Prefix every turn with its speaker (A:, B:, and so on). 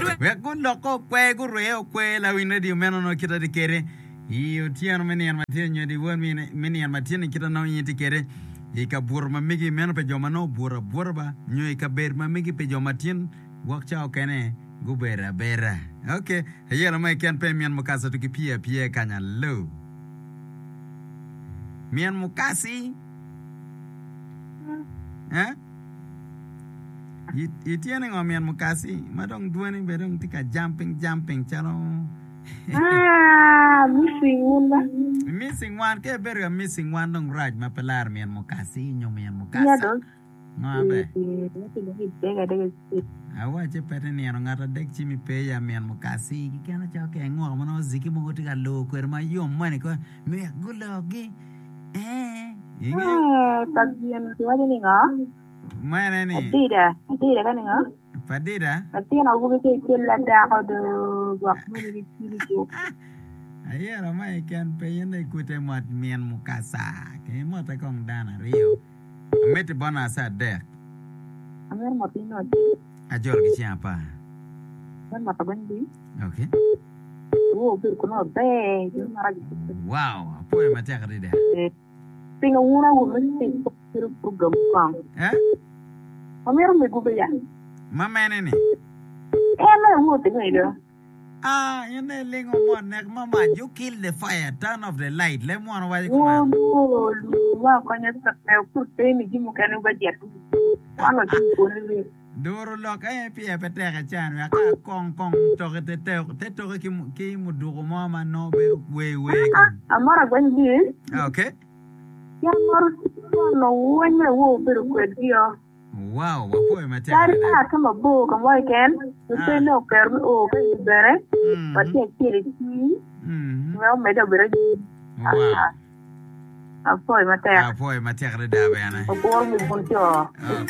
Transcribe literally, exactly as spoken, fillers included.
A: we good loko kwe gu reo kwe la win radio meno no kita de kere i utiano meni an matien nyodi won meni an matien kita no yiti kere i ka burma migi meno pe joma no bura burba nyo i ka ber ma migi pe joma tien wak chao kene gu bera bera okay yera mai kan pe mian mukasa tu ki pia pia kanya lo mian mukasi eh itiane ngomian mukasi madong duani bedong tika jumping jumping chalo
B: ah missing one
A: missing one ke berga missing one dong raj ma pelar mian mukasi nyomian mukasi
B: ya dong
A: ngabe awa che pete ni ano ngata dek chimi pe ya mian mukasi kikana chao ke ngwa mano ziki mongo tika lo kwer ma yom mani ko me gulogi eh
B: inge eh tagian tuwa ni nga
A: mana ni
B: Padira Padira kan nga
A: Padira
B: Padira aku bisa kela dah ada waktu ni kiri tu
A: ayah ramai kan pengen ikut emat mian mukasa ke emat akong dana rio met bona sa dek
B: Amir matino
A: ajor ke siapa
B: kan mata bandi
A: okay
B: oh bir kono be mara
A: wow apa yang mati akar dia
B: Tinga una women think program kang.
A: Eh?
B: Amir me gube ya.
A: Mama nene.
B: Eh na wo tinga ida.
A: Ah, you know lingo mo nek mama you kill the fire turn off the light le mo na wali
B: kuma. Oh, wa kanya sa ku te ni gimu kanu ba jet. Ano ti ko ni.
A: Doro lo ka pi e pete ka chan ya ka kong kong to ke te te to ke ki mu duro mama no be we we.
B: Amara gwanji.
A: Okay.
B: Ya moro no wanya wo pero kwedio
A: wow wapo mate
B: dari na kama bo kama weekend useme no per o ke bere pati kiri ki mm no me da bere
A: wow
B: apo mate
A: apo mate kada da bana
B: ko mo bonjo